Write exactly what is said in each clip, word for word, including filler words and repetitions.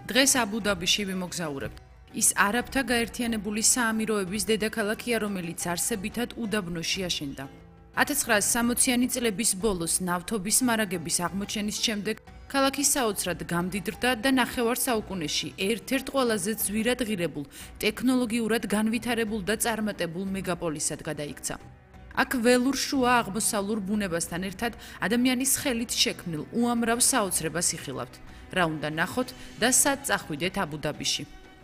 დღეს აბუ-დაბიში ვიმოგზაურებთ. ის არაბთა გაერთიანებული საამიროების დედაქალაქია, რომელიც არსებითად უდაბნოში აშენდა. ათას ცხრაასი სამოციანი წლების ბოლოს ნავთობის მარაგების აღმოჩენის შემდეგ ქალაქი საოცრად გამდიდრდა და ნახევარ საუკუნეში ერთ-ერთ ყველაზე ძვირად ღირებულ, ტექნოლოგიურად განვითარებულ და წარმატებულ მეგაპოლისად გადაიქცა. აქ ველურ შუა აღმოსავლურ ბუნებასთან ერთად ადამიანის ხელით შექმნილ უამრავ საოცრებას იხილავთ. რა უნდა ნახოთ და სად წახვიდეთ აბუ-დაბიში.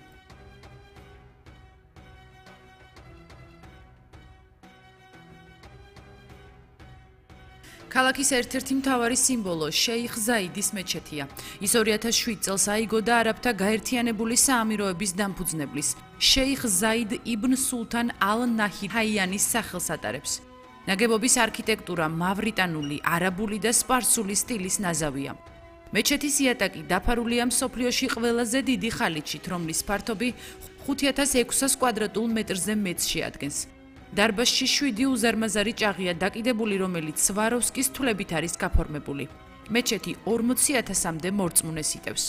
ქალაქის ერთ-ერთი მთავარი სიმბოლო შეიხ ზაიდის მეჩეთია. ის ორი ათას შვიდ წელს აიგო და არაბთა გაერთიანებული საამიროების დამფუძნებლის შეიხ ზაიდ იბნ სულთან ალ-ნაჰიანის სახელს ატარებს. ნაგებობის არქიტექტურა მავრიტანული, არაბული და სპარსული სტილის ნაზავია. მეჩეთის იატაკი დაფარულია მსოფლიოში ყველაზე დიდი ხალიჩით, რომლის ფართობი ხუთი ათას ექვსას კვადრატულ მეტრზე მეტს შეადგენს. დარბაზში შვიდი უზარმაზარი ჭაღია დაკიდებული, რომელიც სვაროვსკის თვლებით არის გაფორმებული. მეჩეთი ორმოცი ათასამდე მორწმუნეს იტევს.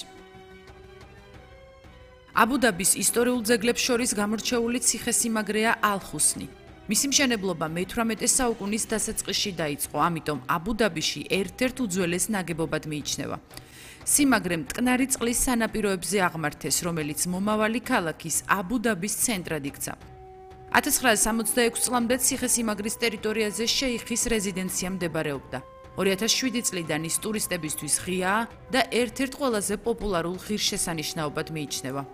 აბუ-დაბის ისტორიულ ძეგლებს შორის გამორჩეული ციხესიმაგრეა ალ-ხუსნი. მისი მშენებლობა მეთვრამეტე საუკუნის დასაწყისში დაიწყო, ამიტომ აბუ-დაბიში ერთ-ერთ უძველეს ნაგებობად მიიჩნევა. სიმაგრე მტკნარი წყლის სანაპიროებზე აღმართეს, რომელიც მომავალი ქალაქის აბუ-დაბის ცენტრად იქცა. ათას ცხრაასი სამოცდაექვსი წლამდე ციხესიმაგრის ტერიტორიაზე შეიხის რეზიდენცია მდებარეობდა. ორი ათას შვიდი წლიდან ის ტურისტებისთვის ღიაა და ერთ-ერთ ყველაზე პოპულარულ ღირსშესანიშნაობად მიიჩნევა.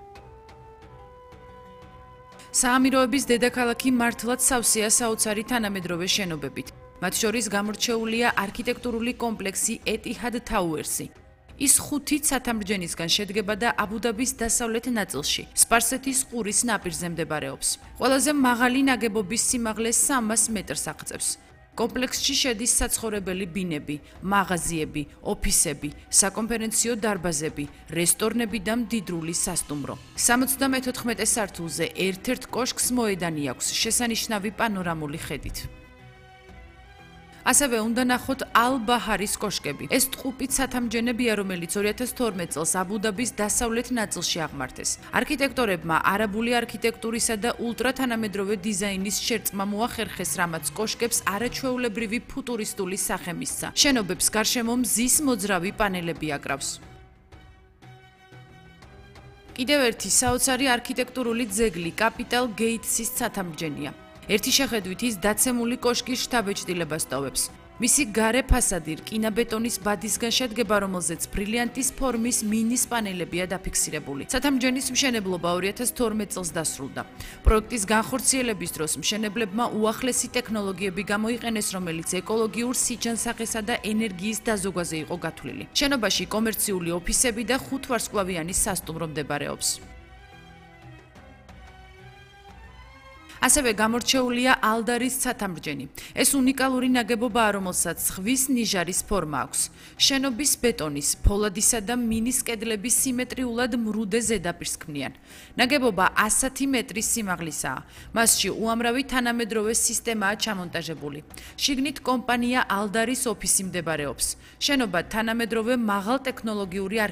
საამიროების დედაქალაქი მართლაც სავსეა საოცარი თანამედროვე შენობებით. მათ შორის გამორჩეულია არქიტექტურული კომპლექსი ეტიჰად თაუერსი. ის ხუთით სათამბჯენისგან შედგება და აბუ-დაბის დასავლეთ ნაწილში, სპარსეთის ყურის ნაპირზე მდებარეობს. ყველაზე მაღალი ნაგებობის სიმაღლე სამას მეტრს აღწევს. კომპლექსში შედის საცხოვრებელი ბინები, მაღაზიები, ოფისები, საკონფერენციო დარბაზები, რესტორნები და მდიდრული სასტუმრო. სამოცდამოთხმეტე სართულზე ერთ-ერთ კოშკს მოედანი აქვს შესანიშნავი პანორამული ხედით. ასევე უნდა ნახოთ ალ-ბაჰარის კოშკები. ეს ტყუპით სათამბჯენებია, რომელიც ორი ათას თორმეტ წელს აბუ-დაბის დასავლეთ ნაწილში აღმართეს. არქიტექტორებმა არაბული არქიტექტურისა და ულტრათანამედროვე დიზაინის შერწყმა მოახერხეს, რამაც კოშკებს არაჩვეულებრივი ფუტურისტული სახე მისცა. შენობებს გარშემო მზის მოძრავი პანელები აკრავს. კიდევ ერთი საოცარი არქიტექტურული ძეგლი კაპიტალ გეიტსის სათამბჯენია. ერთი შეხედვით ის დაცემული კოშკის შთაბეჭდილებას ტოვებს. მისი გარე ფასადი რკინაბეტონის ბადისგან შედგება, რომელზეც ბრილიანტის ფორმის მინის პანელებია დაფიქსირებული. სათამბჯენის მშენებლობა ორი ათას თორმეტ წელს დასრულდა. პროექტის განხორციელების დროს მშენებლებმა უახლესი ტექნოლოგიები გამოიყენეს, რომელიც ეკოლოგიურ სიჯანსაღესა და ენერგიის დაზოგვაზე იყო გათვლილი. შენობაში კომერციული ოფისები და ხუთვარსკვლავიანი სასტუმრო მდებარეობს. ასევე გამორჩეულია ალდარის სათამბჯენი. ეს უნიკალური ნაგებობაა, რომელსაც ზღვის ნიჟარის ფორმა აქვს. შენობის ბეტონის, ფოლადისა და მინის კედლების სიმეტრიულად მრუდე ზედაპირს ქმნიან. ნაგებობა ასი მეტრის სიმაღლისაა. მასში უამრავი თანამედროვე სისტემაა ჩამონტაჟებული. შიგნით კომპანია ალდარის ოფისი მდებარეობს. შენობა თანამედროვე მაღალტექნოლოგიური